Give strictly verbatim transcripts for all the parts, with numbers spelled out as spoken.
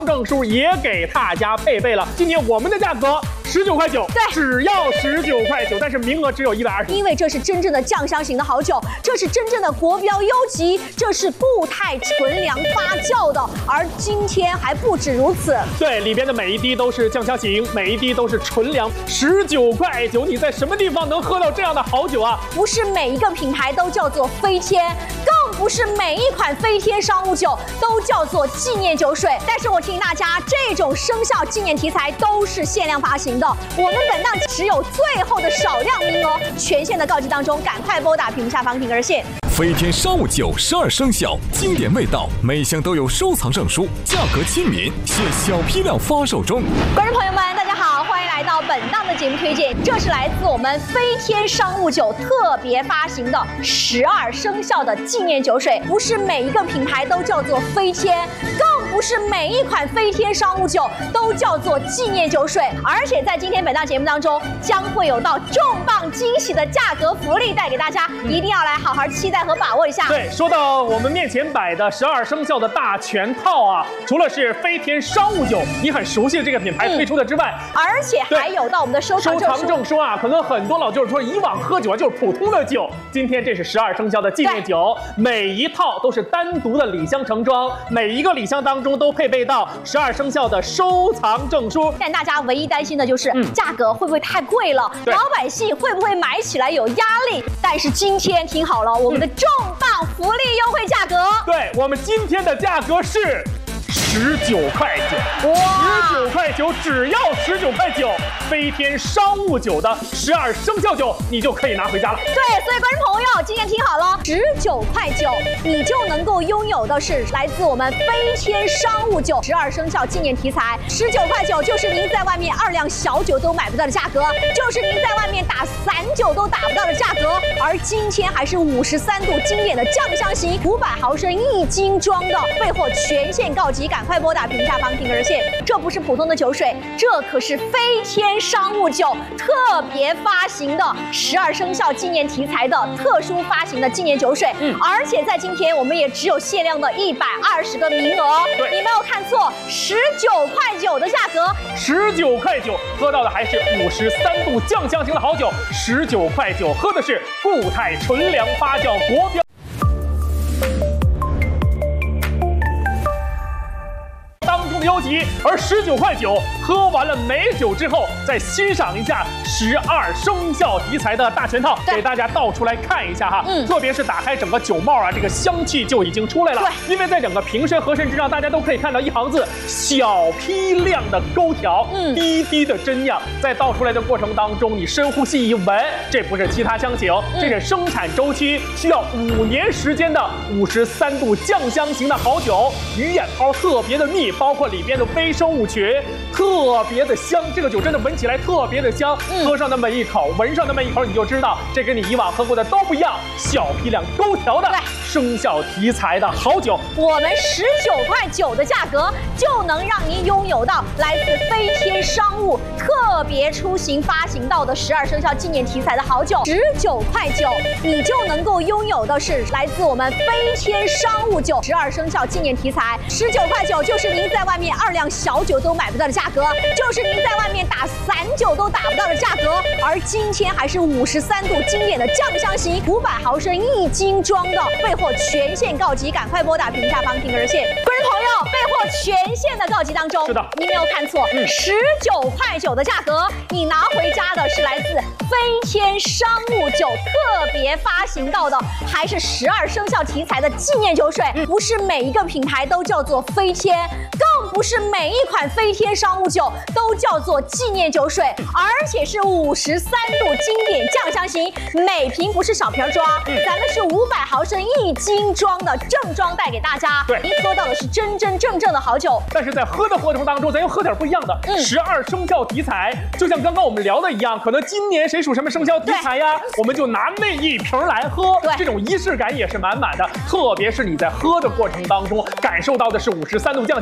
证书也给大家配备了。今年我们的价格十九块九， 对， 只要十九块九，但是名额只有一百二十。 因为这是真正的酱香型的好酒，这是真正的国标优级，这是固态纯粮发酵的。而今天还不止如此， 对，里边的每一滴都是酱香型，每一滴都是纯粮。十九块九，你在什么地方能喝到这样的好酒啊？ 不是每一个品牌都叫做飞天，更不是每一款飞天商务酒都叫做纪念酒水。但是我提醒大家，这种生肖纪念题材都是限量发行的，我们本档只有最后的少量名额，全线的告知当中，赶快拨打屏幕下方听热线。 飞天商务酒十二生肖，经典味道，每箱都有收藏证书，价格亲民，现小批量发售中。 观众朋友们，大家好，欢迎来到本档的节目推荐，这是来自我们飞天商务酒特别发行的十二生肖的纪念酒水。不是每一个品牌都叫做飞天，更不是每一款飞天商务酒都叫做纪念酒水。而且在今天本档节目当中，将会有到重磅惊喜的价格福利带给大家，一定要来好好期待和把握一下。 对，说到我们面前摆的十二生肖的大全套啊，除了是飞天商务酒，你很熟悉的这个品牌推出的之外， 嗯、而且还有到我们的收藏收藏证书啊，可能很多老酒说以往喝酒啊就是普通的酒，今天这是十二生肖的纪念酒，每一套都是单独的礼箱盛装，每一个礼箱当中都配备到十二生肖的收藏证书。 但大家唯一担心的就是、嗯、价格会不会太贵了，老百姓会不会买起来有压力？但是今天听好了，我们的重磅福利优惠价格， 对，我们今天的价格是十九块九，哇，十九块九，只要十九块九，飞天商务酒的十二生肖酒，你就可以拿回家了。 对，所以观众朋友，今天听好了，十九块九，你就能够拥有的是来自我们飞天商务酒十二生肖纪念题材。十九块九就是您在外面二两小酒都买不到的价格，就是您在外面打散酒都打不到的价格。而今天还是五十三度经典的酱香型，五百毫升一斤装的，备货全线告急，赶快拨打屏幕下方听热线。这不是普通的酒水，这可是飞天商务酒特别发行的十二生肖纪念题材的特殊发行的纪念酒水。嗯，而且在今天我们也只有限量的一百二十个名额，你没有看错，十九块九的价格， 十九块九喝到的还是五十三度酱香型的好酒，十九块九喝的是固态纯粮发酵国标。优级，而十九块九喝完了美酒之后，再欣赏一下十二生肖题材的大全套，给大家倒出来看一下哈。嗯，特别是打开整个酒帽啊，这个香气就已经出来了。对，因为在整个瓶身和身之上，大家都可以看到一行字：小批量的勾调，嗯，滴滴的真酿。在倒出来的过程当中，你深呼吸一闻，这不是其他香型，嗯、这是生产周期需要五年时间的五十三度酱香型的好酒，鱼眼泡特别的密，包括里边的微生物群特别的香，这个酒真的闻起来特别的香，嗯、喝上那么一口，闻上那么一口，你就知道这跟你以往喝过的都不一样。小批量勾调的生肖题材的好酒， 我们十九块九的价格就能让您拥有到来自飞天商务特别出行发行到的十二生肖纪念题材的好酒，十九块九你就能够拥有的是来自我们飞天商务酒十二生肖纪念题材，十九块九就是您在外面二两小酒都买不到的价格，就是您在外面打散酒都打不到的价格。而今天还是五十三度经典的酱香型，五百毫升一斤装的，备货全线告急，赶快拨打屏下方听热线。观众朋友，备货全线的告急当中， 是的， 你没有看错，十九块九的价格，你拿回家的是来自飞天商务酒特别发行到的，还是十二生肖题材的纪念酒水。不是每一个品牌都叫做飞天，更不是每一款飞天商务酒都叫做纪念酒水，而且是五十三度经典酱香型，每瓶不是小瓶装，嗯、咱们是五百毫升一斤装的正装带给大家。 对， 您喝到的是真真正正的好酒。 但是在喝的过程当中，咱又喝点不一样的。十二生肖题材，就像刚刚我们聊的一样，可能今年谁属什么生肖题材呀，我们就拿那一瓶来喝。对，这种仪式感也是满满的。特别是你在喝的过程当中，感受到的是五十三度酱香型，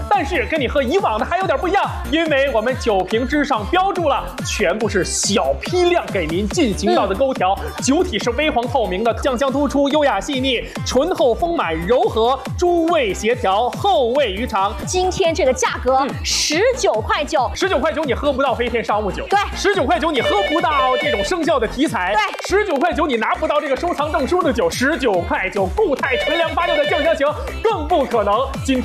但是跟你和以往的还有点不一样，因为我们酒瓶之上标注了全部是小批量给您进行到的勾调，嗯、酒体是微黄透明的，酱香突出，优雅细腻，醇厚丰满，柔和，诸味协调，后味余长。 今天这个价格十九块九， 十九块九你喝不到飞天商务酒， 对， 十九块九你喝不到这种生肖的题材， 对， 十九块九你拿不到这个收藏证书的酒，十九块九固态纯粮发酵的酱香型更不可能。今